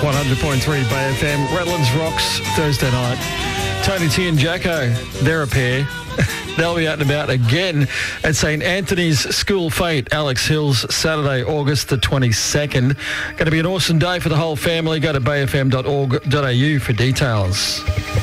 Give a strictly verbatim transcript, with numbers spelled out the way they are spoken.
one hundred point three Bay F M. Redlands Rocks Thursday night. Tony T and Jacko, they're a pair. They'll be out and about again at St Anthony's School Fete, Alex Hills, Saturday, August the twenty-second. Going to be an awesome day for the whole family. Go to bay f m dot org dot a u for details.